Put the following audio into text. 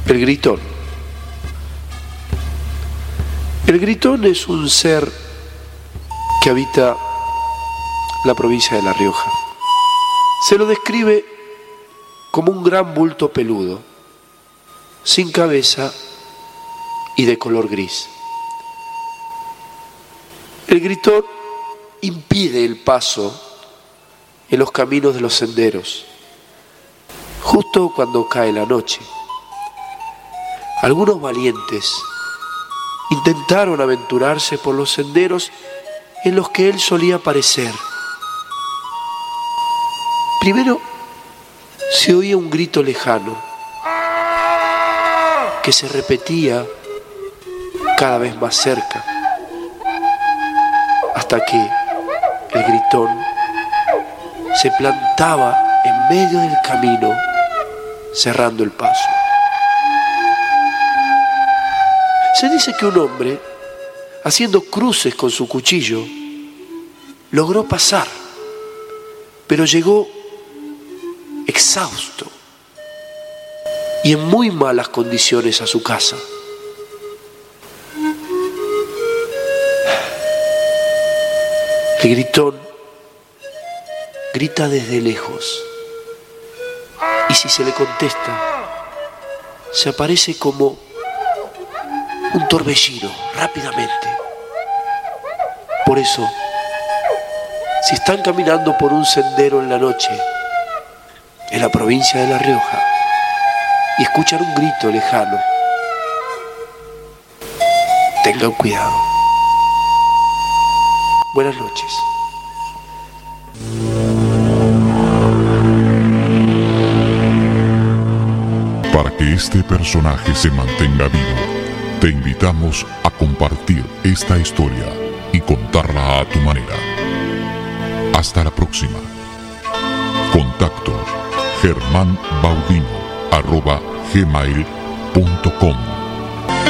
El gritón. El gritón es un ser que habita la provincia de La Rioja. Se lo describe como un gran bulto peludo, sin cabeza y de color gris. El gritón impide el paso en los caminos de los senderos, justo cuando cae la noche. Algunos valientes intentaron aventurarse por los senderos en los que él solía aparecer. Primero se oía un grito lejano que se repetía cada vez más cerca, hasta que el gritón se plantaba en medio del camino, cerrando el paso. Se dice que un hombre, haciendo cruces con su cuchillo, logró pasar, pero llegó exhausto y en muy malas condiciones a su casa. El gritón grita desde lejos, y si se le contesta, se aparece como un torbellino rápidamente. Por eso, si están caminando por un sendero en la noche en la provincia de La Rioja y escuchan un grito lejano, tengan cuidado. Buenas noches. Para que este personaje se mantenga vivo, te invitamos a compartir esta historia y contarla a tu manera. Hasta la próxima. Contacto germanbaudino@gmail.com